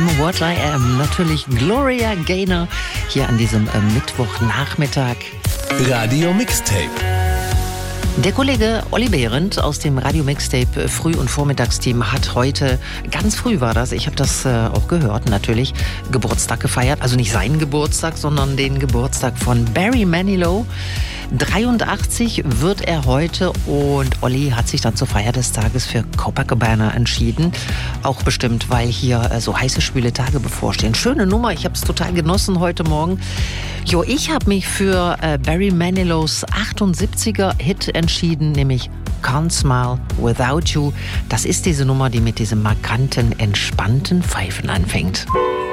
am What I Am. Natürlich Gloria Gaynor hier an diesem Mittwochnachmittag. Radio Mixtape. Der Kollege Olli Behrendt aus dem Radio Mixtape Früh- und Vormittagsteam hat heute, ganz früh war das, ich habe das auch gehört natürlich, Geburtstag gefeiert. Also nicht seinen Geburtstag, sondern den Geburtstag von Barry Manilow. 83 wird er heute und Olli hat sich dann zur Feier des Tages für Copacabana entschieden. Auch bestimmt, weil hier so heiße, schwüle Tage bevorstehen. Schöne Nummer, ich habe es total genossen heute Morgen. Jo, ich habe mich für Barry Manilows 78er-Hit entschieden, nämlich Can't Smile Without You. Das ist diese Nummer, die mit diesem markanten, entspannten Pfeifen anfängt.